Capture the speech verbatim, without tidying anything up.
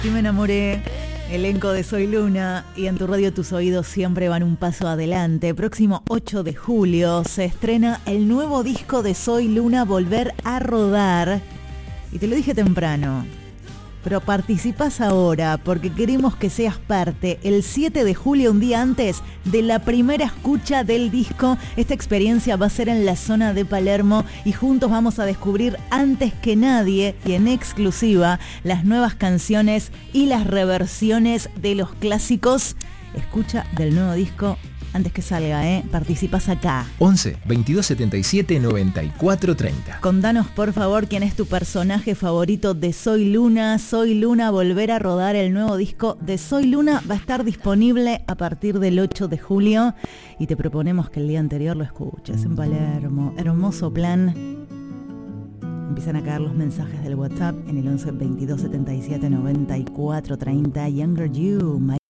Sí me enamoré, elenco de Soy Luna, y en tu radio tus oídos siempre van un paso adelante. Próximo ocho de julio se estrena el nuevo disco de Soy Luna, Volver a Rodar. Y te lo dije temprano, pero participás ahora porque queremos que seas parte el siete de julio, un día antes de la primera escucha del disco. Esta experiencia va a ser en la zona de Palermo y juntos vamos a descubrir antes que nadie y en exclusiva las nuevas canciones y las reversiones de los clásicos. Escucha del nuevo disco antes que salga, ¿eh? Participas acá. once, veintidós setenta y siete, noventa y cuatro treinta. Contanos, por favor, quién es tu personaje favorito de Soy Luna. Soy Luna, Volver a Rodar, el nuevo disco de Soy Luna va a estar disponible a partir del ocho de julio y te proponemos que el día anterior lo escuches en Palermo. Hermoso plan. Empiezan a caer los mensajes del WhatsApp en el once, veintidós setenta y siete, noventa y cuatro treinta. Younger You,